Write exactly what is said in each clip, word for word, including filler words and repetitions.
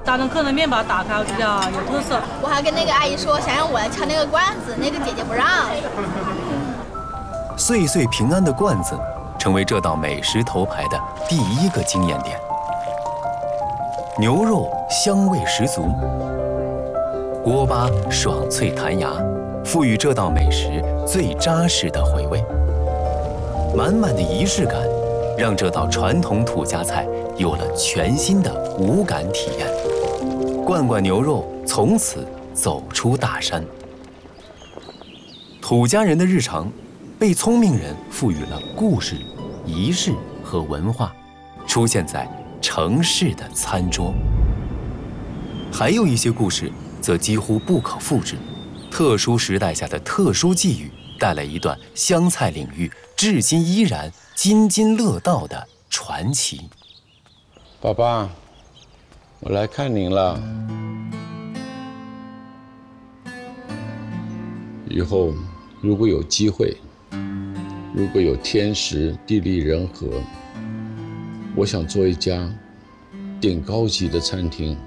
打成可乐面把它打开，我觉得有特色。 我还跟那个阿姨说，想让我来敲那个罐子，那个姐姐不让。 岁岁平安的罐子，成为这道美食头牌的第一个惊艳点。牛肉香味十足，锅巴爽脆弹牙，赋予这道美食最扎实的回味。满满的仪式感，让这道传统土家菜有了全新的五感体验。罐罐牛肉从此走出大山。土家人的日常，被聪明人赋予了故事、仪式和文化，出现在城市的餐桌。还有一些故事则几乎不可复制，特殊时代下的特殊际遇，带来一段湘菜领域至今依然津津乐道的传奇。 爸爸，我来看您了。以后如果有机会，如果有天时地利人和，我想做一家顶高级的餐厅，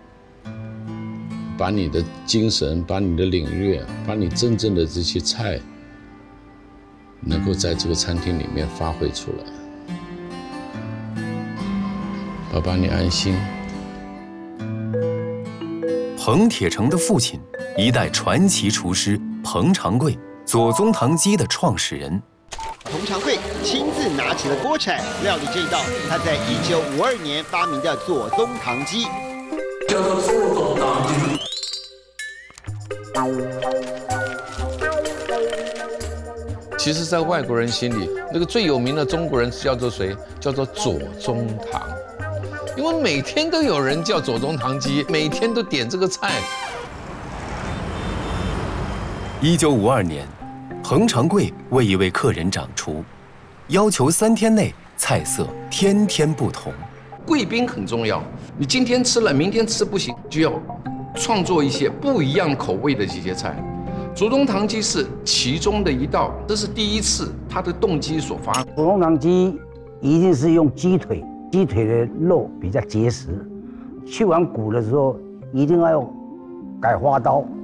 把你的精神，把你的领略，把你真正的这些菜，能够在这个餐厅里面发挥出来。爸爸，你安心。 彭铁成的父亲，一代传奇厨师彭长贵，左宗棠鸡的创始人。 彭长贵亲自拿起了锅铲料理这一道他在一九五二年发明的左宗棠鸡， 叫做左宗棠鸡。 其实，在外国人心里，那个最有名的中国人叫做谁？叫做左宗棠，因为每天都有人叫左宗棠鸡，每天都点这个菜。 一九五二年，彭长贵为一位客人掌厨，要求三天内菜色天天不同。 贵宾很重要，你今天吃了，明天吃不行，就要创作一些不一样口味的这些菜。左宗棠鸡是其中的一道，这是第一次他的动机所发。 左宗棠鸡一定是用鸡腿，鸡腿的肉比较结实，去完骨的时候一定要用改花刀。